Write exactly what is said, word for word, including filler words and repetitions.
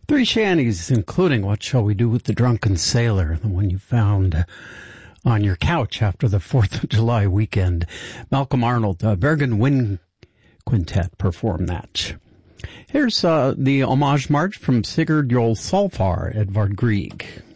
Three shanties, including What Shall We Do with the Drunken Sailor, the one you found on your couch after the fourth of July weekend. Malcolm Arnold, uh, Bergen Wind Quintet performed that. Here's uh, the homage march from Sigurd Jol Solfar, Edvard Grieg.